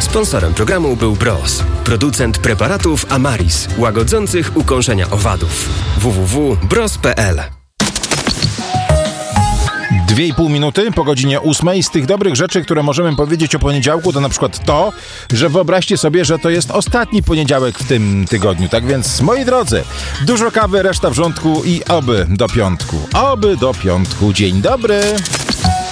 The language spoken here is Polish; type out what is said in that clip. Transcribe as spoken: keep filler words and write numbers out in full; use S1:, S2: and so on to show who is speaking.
S1: Sponsorem programu był Bros, producent preparatów Amaris, łagodzących ukąszenia owadów. w w w kropka bros kropka p l.
S2: Dwie i pół minuty po godzinie ósmej. Z tych dobrych rzeczy, które możemy powiedzieć o poniedziałku, to na przykład to, że wyobraźcie sobie, że to jest ostatni poniedziałek w tym tygodniu. Tak więc, moi drodzy, dużo kawy, reszta wrzątku i oby do piątku. Oby do piątku. Dzień dobry.